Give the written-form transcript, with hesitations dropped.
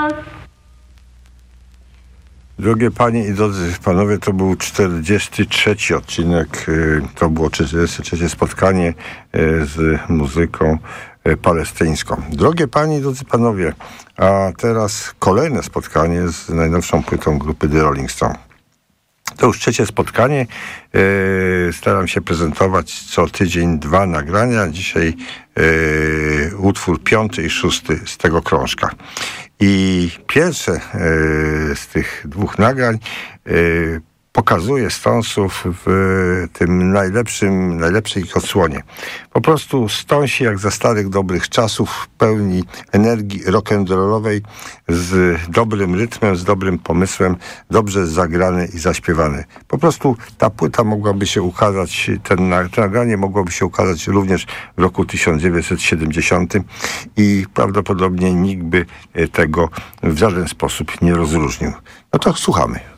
Drogie panie i drodzy panowie, to był 43 odcinek, to było 43 spotkanie z muzyką palestyńską. Drogie panie i drodzy panowie, a teraz kolejne spotkanie z najnowszą płytą grupy The Rolling Stones. To już trzecie spotkanie. Staram się prezentować co tydzień 2 nagrania. Dzisiaj utwór 5. i 6. z tego krążka. I pierwsze z tych 2 nagrań pokazuje Stonesów w tym najlepszej ich odsłonie. Po prostu Stonesi jak za starych, dobrych czasów, pełni energii rock'n'rollowej, z dobrym rytmem, z dobrym pomysłem, dobrze zagrany i zaśpiewany. Po prostu ta płyta mogłaby się ukazać, to nagranie mogłoby się ukazać również w roku 1970 i prawdopodobnie nikt by tego w żaden sposób nie rozróżnił. No to słuchamy.